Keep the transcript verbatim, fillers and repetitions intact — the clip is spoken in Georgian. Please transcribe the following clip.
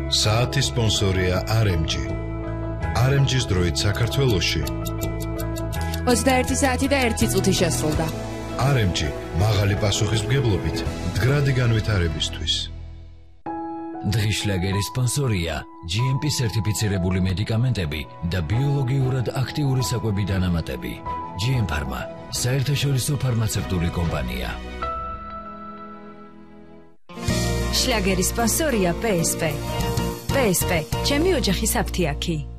საათის სპონსორია არ ემ ჯი. არ ემ ჯის დროით საქართველოში ოცდაერთი საათი და ერთი წუთი შესრულდა. არ ემ ჯი მაღალი პასუხისმგებლობით მდგრადი განვითარებისთვის. დღის შლაგერის სპონსორია ჯი ემ პი სერტიფიცირებული მედიკამენტები და ბიოლოგიურად აქტიური საკვები დანამატები. ჯი ემ ფარმა, საერთაშორისო ფარმაცევტული კომპანია. შლაგერის სპონსორია პე ეს პე. პე ეს პე, ჩემი ოჯახის აფთიაქი.